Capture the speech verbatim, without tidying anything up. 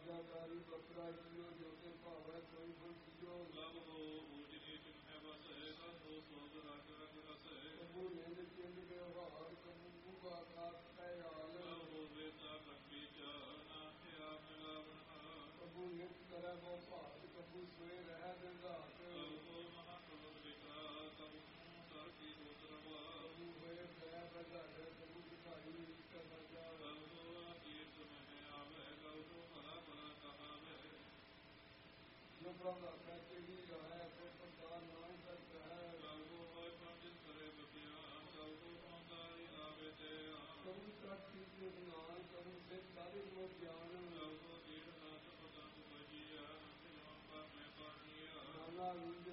ਆਗਿਆਕਾਰੀ ਬਕਰਾ JIO ਜੋ ਤੇ ਭਾਵੈ ਕੋਈ ਬੰਸੀਓ ਲਵ ਹੋ ਊਜਨੀ ਚਿੰਨੈ ਵਸੈ ਸੰਤੋ ਸੋਗ ਰਗ ਰਗ ਰਸੈ ਕਬੂ ਨਿੰਦ ਚਿੰਦ ਵਿਵਹਾਰ ਕਬੂ ਮੁਗਾ ਕਾਤ ਕੈ ਹਾਲ ਲਵ ਹੋ ਵੇਤਾ ਕੰਡੀ ਚਾਨਾ ਥਿਆ ਮਿਲਾਵਨ ਕਬੂ ਨਿਤ ਕਰੈ ਬੋ ਭਾਤ ਕਬੂ ਸੋਏ ਰਹਿ ਦਿਨ ਰਾਤ ਲਵ ਹੋ ਮਹਾਪੁਰਖ ਵਿਕਰਾ ਕਬੂ ਸਰ ਕੀ ਗੋਤਰਵਾ ਕਬੂ ਹੋਏ ਪਿਆ ਬਜਾਏ ਕਬੂ ਦਿਖਾਈ ਇਸ਼ਕ ਬਜਾ ਲਵ ਹੋ ਤੀਰਥ ਮਹਿ ਆਵੈ ਲਵ ਹੋ ਹਰਾ ਭਲਾ ਕਹਾਵੈ ਜੋ ਪ੍ਰਭ ਆਖੈ ਤੇਰੀ ਰਹਿ ਕੋ ਪ੍ਰਕਾਰ ਨਾਮ ਕਰਤ ਹੈ ਲਵ ਹੋ ਹੋਇ ਪੰਜਿਤ ਕਰੇ ਬਖਿਆ ਲਵ ਹੋ ਪਾਉਂਦਾਈ ਲਾਵੇ ਤੇ ਕਬੂ ਤ੍ਰਟੀ ਕੇ ਨਾਮ ਕਬੂ ਸੇ ਸਾਰੇ ਮੋ ਗਿਆਨ ਲਵ ਹੋ ਦੀੜ ਨਾਥ ਪਤੰਗ ਬਜੀਆ ਸਿਵਾ ਪਰ ਮੈਂ ਪਾਣੀਆ ਨਾਨਾ ਨੀਂਦ